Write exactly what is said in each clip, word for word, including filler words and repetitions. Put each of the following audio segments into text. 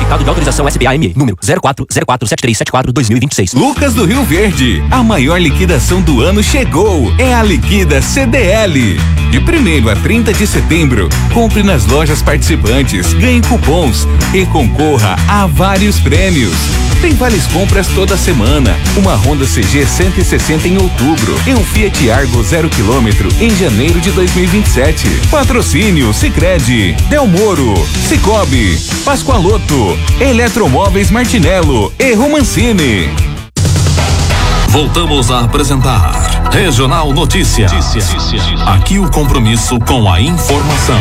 Certificado de autorização S B A M E, número zero quatro zero quatro sete três sete quatro dois mil e vinte e seis. Lucas do Rio Verde, a maior liquidação do ano chegou. É a Liquida C D L. De primeiro a trinta de setembro, compre nas lojas participantes, ganhe cupons e concorra a vários prêmios. Tem várias compras toda semana. Uma Honda C G cento e sessenta em outubro e um Fiat Argo zero quilômetro em janeiro de dois mil e vinte e sete. Patrocínio Sicredi, Del Moro, Cicobi, Pascoaloto, Eletromóveis Martinello e Romancini. Voltamos a apresentar Regional Notícias. Aqui o compromisso com a informação.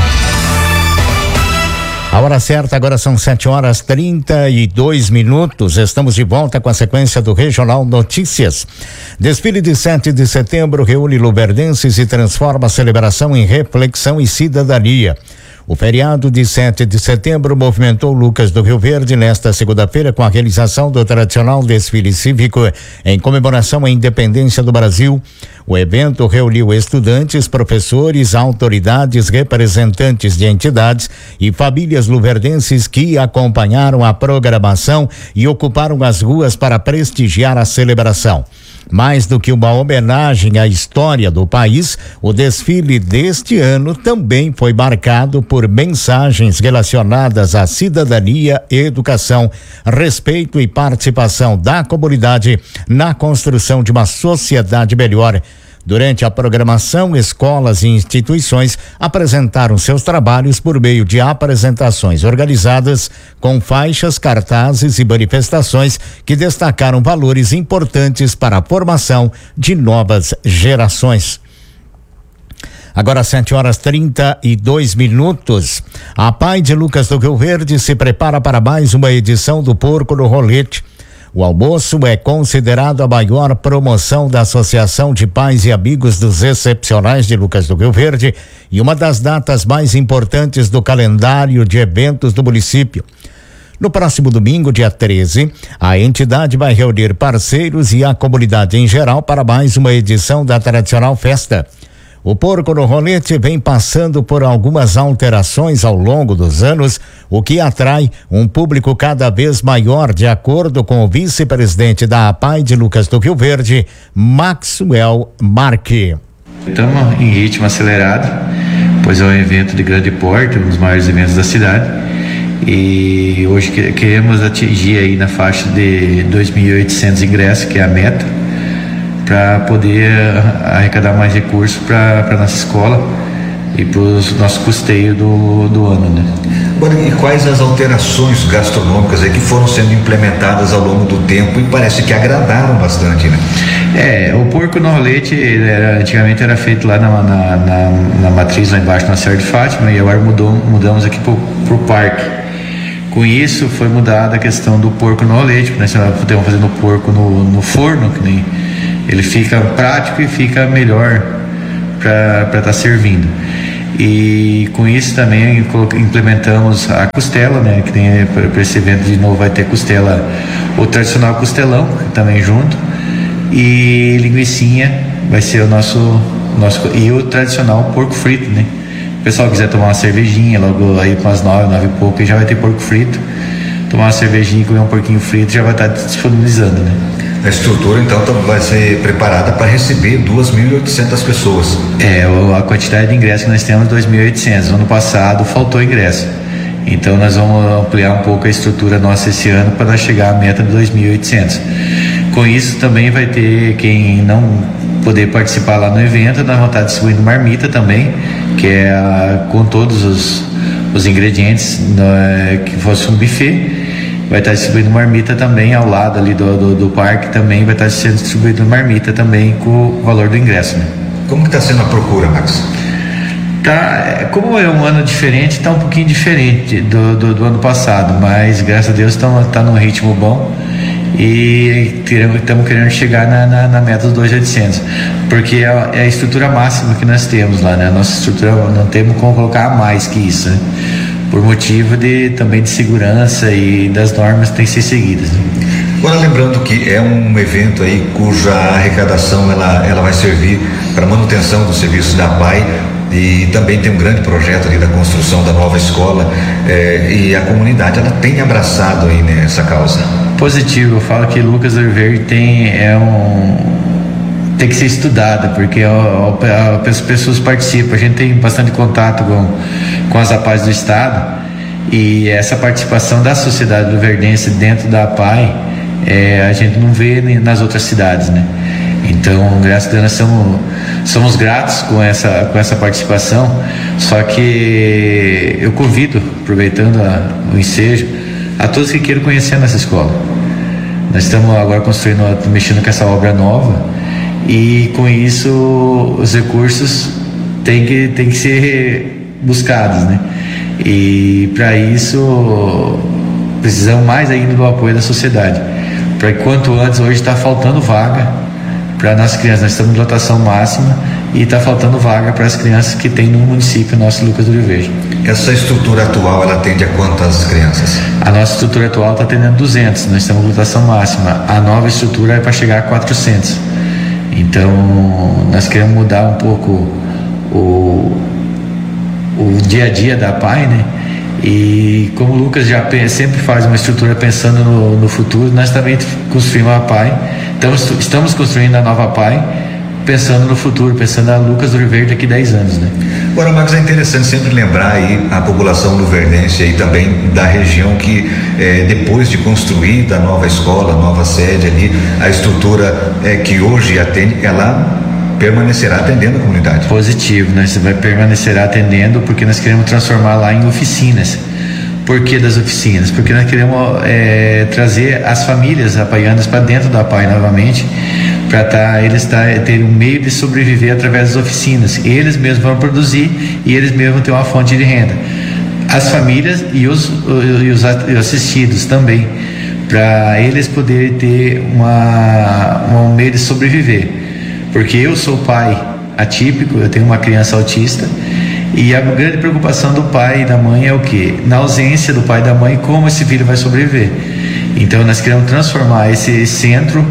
A hora certa agora são sete horas trinta e dois minutos. Estamos de volta com a sequência do Regional Notícias. Desfile de sete de setembro reúne luverdenses e transforma a celebração em reflexão e cidadania. O feriado de sete de setembro movimentou Lucas do Rio Verde nesta segunda-feira com a realização do tradicional desfile cívico em comemoração à independência do Brasil. O evento reuniu estudantes, professores, autoridades, representantes de entidades e famílias luverdenses que acompanharam a programação e ocuparam as ruas para prestigiar a celebração. Mais do que uma homenagem à história do país, o desfile deste ano também foi marcado por mensagens relacionadas à cidadania, educação, respeito e participação da comunidade na construção de uma sociedade melhor. Durante a programação, escolas e instituições apresentaram seus trabalhos por meio de apresentações organizadas com faixas, cartazes e manifestações que destacaram valores importantes para a formação de novas gerações. Agora sete horas trinta e dois minutos. A P A I de Lucas do Rio Verde se prepara para mais uma edição do Porco no Rolete. O almoço é considerado a maior promoção da Associação de Pais e Amigos dos Excepcionais de Lucas do Rio Verde e uma das datas mais importantes do calendário de eventos do município. No próximo domingo, dia treze, a entidade vai reunir parceiros e a comunidade em geral para mais uma edição da tradicional festa. O Porco no Rolete vem passando por algumas alterações ao longo dos anos, o que atrai um público cada vez maior, de acordo com o vice-presidente da A P A I de Lucas do Rio Verde, Maxwell Marque. Estamos em ritmo acelerado, pois é um evento de grande porte, um dos maiores eventos da cidade, e hoje queremos atingir aí na faixa de dois mil e oitocentos ingressos, que é a meta, para poder arrecadar mais recursos para a nossa escola e para o nosso custeio do, do ano, né? Agora, e quais as alterações gastronômicas aí que foram sendo implementadas ao longo do tempo e parece que agradaram bastante, né? É, o porco no rolete, ele era, antigamente era feito lá na, na, na, na matriz, lá embaixo na Serra de Fátima, e agora mudou, mudamos aqui para o parque. Com isso foi mudada a questão do porco no rolete, né? Nós estamos fazendo o porco no, no forno, que nem ele fica prático e fica melhor para estar tá servindo. E com isso também implementamos a costela, né? Que tem para esse evento de novo vai ter costela, o tradicional costelão também junto, e linguicinha vai ser o nosso, nosso e o tradicional porco frito, né? Se o pessoal quiser tomar uma cervejinha logo aí para as nove, nove e pouco, já vai ter porco frito. Tomar uma cervejinha e comer um porquinho frito já vai estar tá disponibilizando, né? A estrutura então vai ser preparada para receber duas mil e oitocentas pessoas. É, a quantidade de ingressos que nós temos é dois mil e oitocentos. Ano passado faltou ingresso. Então nós vamos ampliar um pouco a estrutura nossa esse ano para nós chegar à meta de dois mil e oitocentos. Com isso também vai ter quem não poder participar lá no evento, nós vamos estar distribuindo marmita também, que é a, com todos os, os ingredientes, né, que fosse um buffet. Vai estar distribuindo marmita também ao lado ali do, do, do parque, também vai estar sendo distribuído marmita também com o valor do ingresso, né? Como que está sendo a procura, Max? Tá, como é um ano diferente, está um pouquinho diferente do, do, do ano passado, mas graças a Deus está tá num ritmo bom e estamos querendo chegar na, na, na meta dos dois mil e oitocentos, porque é, é a estrutura máxima que nós temos lá, né? A nossa estrutura não temos como colocar mais que isso, né? Por motivo de, também de segurança e das normas que têm que ser seguidas. Agora, lembrando que é um evento aí cuja arrecadação ela, ela vai servir para manutenção dos serviços da P A I, e também tem um grande projeto ali da construção da nova escola, eh, e a comunidade ela tem abraçado aí nessa causa. Positivo, eu falo que Lucas do Rio Verde tem, é um, tem que ser estudada, porque as pessoas participam, a gente tem bastante contato com, com as A P A Is do estado, e essa participação da sociedade luverdense dentro da A P A I, é, a gente não vê nas outras cidades, né? Então, graças a Deus, nós somos, somos gratos com essa, com essa participação. Só que eu convido, aproveitando a, o ensejo, a todos que queiram conhecer a nossa escola. Nós estamos agora construindo, mexendo com essa obra nova, e com isso os recursos têm que, têm que ser buscados, né? E para isso precisamos mais ainda do apoio da sociedade, para que quanto antes, hoje está faltando vaga para nossas crianças. Nós estamos em lotação máxima e está faltando vaga para as crianças que tem no município nosso Lucas do Rio Verde. Essa estrutura atual, ela atende a quantas crianças? A nossa estrutura atual está atendendo duzentos, nós estamos em lotação máxima. A nova estrutura é para chegar a quatrocentos. Então nós queremos mudar um pouco o, o dia a dia da A P A I, né? E como o Lucas já sempre faz uma estrutura pensando no, no futuro, nós também construímos a A P A I. Então estamos construindo a nova A P A I pensando no futuro, pensando na Lucas do Rio Verde daqui a dez anos, né? Agora, Marcos, é interessante sempre lembrar aí a população luverdense e também da região que eh, depois de construída a nova escola, a nova sede ali, a estrutura eh, que hoje atende, ela permanecerá atendendo a comunidade. Positivo, né? Você vai permanecer atendendo, porque nós queremos transformar lá em oficinas. Por que das oficinas? Porque nós queremos é, trazer as famílias apaianas para dentro da A P A I novamente, para tá, eles tá, terem um meio de sobreviver através das oficinas. Eles mesmos vão produzir e eles mesmos têm uma fonte de renda. As famílias e os, e os assistidos também, para eles poderem ter uma, um meio de sobreviver. Porque eu sou pai atípico, eu tenho uma criança autista, e a grande preocupação do pai e da mãe é o quê? Na ausência do pai e da mãe, como esse filho vai sobreviver? Então nós queremos transformar esse centro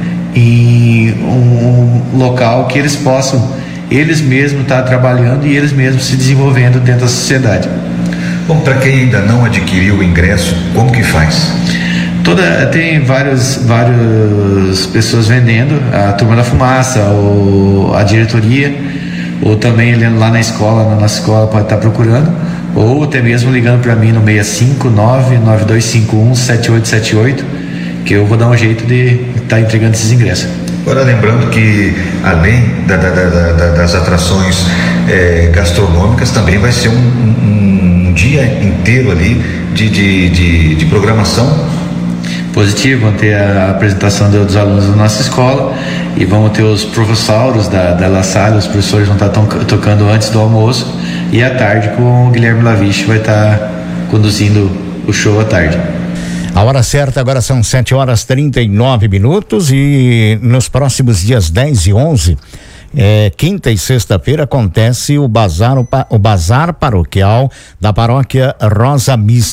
em um local que eles possam, eles mesmos estar trabalhando e eles mesmos se desenvolvendo dentro da sociedade. Bom, para quem ainda não adquiriu o ingresso, como que faz? Toda, tem vários, várias pessoas vendendo, a Turma da Fumaça, ou a diretoria, ou também lá na escola, na nossa escola pode estar procurando, ou até mesmo ligando para mim no seis cinco nove nove dois cinco um sete oito sete oito, que eu vou dar um jeito de estar entregando esses ingressos. Agora, lembrando que além da, da, da, da, das atrações é, gastronômicas, também vai ser um, um, um dia inteiro ali de, de, de, de programação. Positivo, vão ter a apresentação dos alunos da nossa escola e vamos ter os professores da, da La Salle, os professores vão estar tocando antes do almoço, e à tarde com o Guilherme Laviche vai estar conduzindo o show à tarde. A hora certa agora são sete horas trinta e nove minutos, e nos próximos dias dez e onze, é, quinta e sexta-feira, acontece o bazar, o, o bazar paroquial da paróquia Rosa Mista.